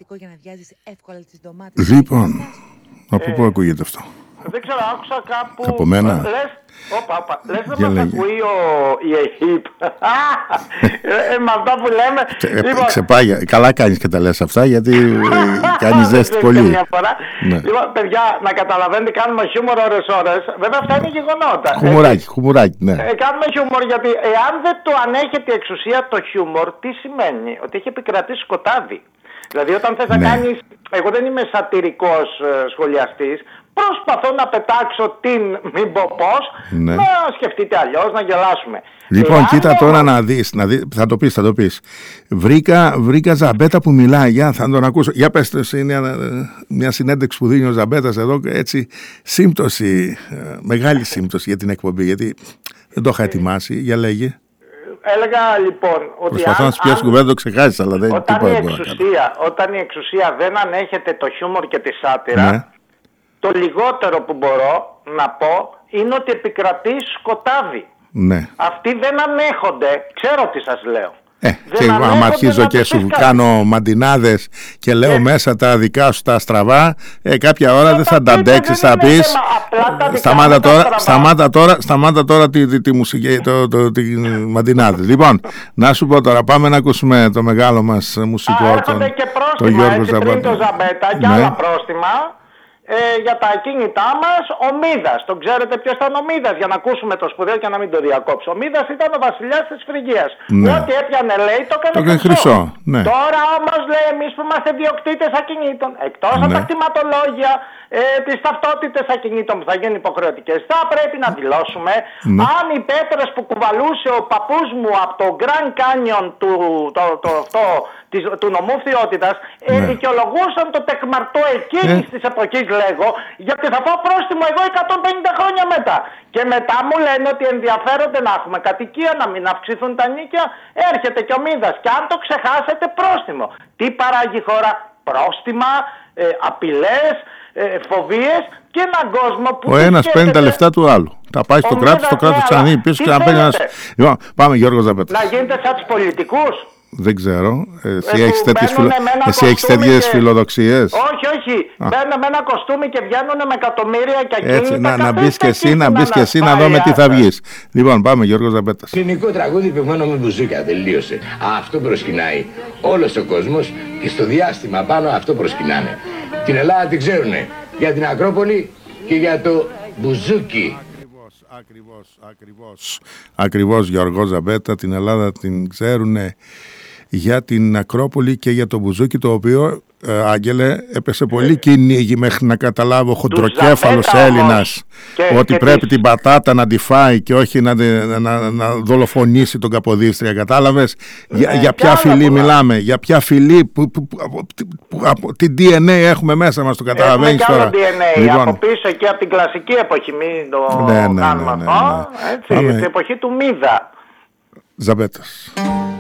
συστατικό για να αδειάζεις εύκολα τις ντομάτες? Λοιπόν, από πού ακούγεται αυτό? Δεν ξέρω, άκουσα κάπου. Από μένα. Λες να μας ακούει η ΕΧΙΠ. Με αυτά που λέμε. Ξεπάγια. Καλά κάνεις και τα λες αυτά, γιατί κάνεις ζέστη πολύ. Λοιπόν, παιδιά, να καταλαβαίνετε, κάνουμε χιούμορ ώρες. Βέβαια, αυτά είναι γεγονότα. Χουμουράκι, ναι. Κάνουμε χιούμορ, γιατί εάν δεν το ανέχεται η εξουσία το χιούμορ, τι σημαίνει? Ότι έχει επικρατήσει σκοτάδι. Δηλαδή, όταν θες να κάνεις. Εγώ δεν είμαι σατυρικός σχολιαστής. Προσπαθώ να πετάξω την μην πω πώς, να σκεφτείτε αλλιώς, να γελάσουμε. Λοιπόν, κοίτα τώρα να δεις, θα το πεις. Βρήκα Ζαμπέτα που μιλάει, θα τον ακούσω. Για πες, είναι μια συνέντευξη που δίνει ο Ζαμπέτας εδώ, έτσι, σύμπτωση, μεγάλη σύμπτωση για την εκπομπή, γιατί δεν το είχα ετοιμάσει, για λέγε. Έλεγα λοιπόν ότι προσπαθώ να σου πιάσει κουβέντα, το ξεχάσεις, αλλά δεν όταν η εξουσία δεν ανέχεται το χιούμορ και τη σάτυρα, το λιγότερο που μπορώ να πω είναι ότι επικρατεί σκοτάδι. Ναι. Αυτοί δεν ανέχονται, ξέρω τι σας λέω. Και άμα αρχίζω και σου κάνω μαντινάδες και λέω μέσα τα δικά σου τα στραβά, κάποια ώρα δεν θα τα αντέξεις, θα πεις σταμάτα τώρα τη μουσική, τη μαντινάδες. Λοιπόν, να σου πω τώρα, πάμε να ακούσουμε το μεγάλο μας μουσικό, τον Γιώργο Ζαμπέτα και άλλα πρόστιμα. Για τα ακίνητά μας, ο Μίδας. Τον ξέρετε ποιος ήταν ο Μίδας? Για να ακούσουμε το σπουδαίο και να μην το διακόψω. Ο Μίδας ήταν ο βασιλιάς της Φρυγίας. Ό,τι έπιανε, λέει, το έκανε χρυσό. Τώρα όμως, λέει, εμείς που είμαστε διοκτήτες ακινήτων, εκτός από τα κτηματολόγια, τις ταυτότητες ακινήτων που θα γίνουν υποχρεωτικές, θα πρέπει να δηλώσουμε αν οι πέτρες που κουβαλούσε ο παππούς μου από το Grand Canyon του νομού Φθιώτητας δικαιολογούσαν το τεκμαρτό εκείνης της εποχής, λέγω, γιατί θα πάω πρόστιμο εγώ 150 χρόνια μετά. Και μετά μου λένε ότι ενδιαφέρονται να έχουμε κατοικία, να μην αυξηθούν τα νίκια. Έρχεται και ο Μίδας. Και αν το ξεχάσετε, πρόστιμο. Τι παράγει η χώρα? Πρόστιμα, απειλές, φοβίες και έναν κόσμο που. Ο ένας παίρνει τα λεφτά του άλλου. Τα πάει στο κράτος, το κράτος ξαναδεί πίσω και να παίρνει ένας. Λοιπόν, πάμε, Γιώργο Ζαμπέτα. Να γίνετε σαν τους πολιτικούς. Δεν ξέρω. Εσύ έχεις τέτοιες φιλοδοξίες? Όχι. Μπαίνουν με ένα κοστούμι και βγαίνουν με εκατομμύρια και ακίνητα. Έτσι, να μπεις και εσύ, να δούμε τι θα βγεις. Λοιπόν, πάμε, Γιώργος Ζαμπέτας. Ελληνικό τραγούδι παιγμένο με μπουζούκα, τελείωσε. Αυτό προσκυνάει όλος ο κόσμος και στο διάστημα πάνω αυτό προσκυνάνε. Την Ελλάδα την ξέρουνε για την Ακρόπολη και για το μπουζούκι. Ακριβώς, Γιώργο Ζαμπέτα, την Ελλάδα την ξέρουνε για την Ακρόπολη και για το μπουζούκι, το οποίο, Άγγελε, έπεσε πολύ κυνήγι μέχρι να καταλάβει ο χοντροκέφαλος Έλληνας ότι πρέπει την πατάτα να τη φάει και όχι να δολοφονήσει τον Καποδίστρια. Κατάλαβες? Για ποια φυλή μιλάμε? Για ποια φυλή? Τι DNA έχουμε μέσα μας, το καταλαβαίνεις τώρα? Έχουμε DNA, λοιπόν, από πίσω και από την κλασική εποχή, μην το κάνουμε αυτό. Την εποχή του Μίδα. Ζαμπέτας.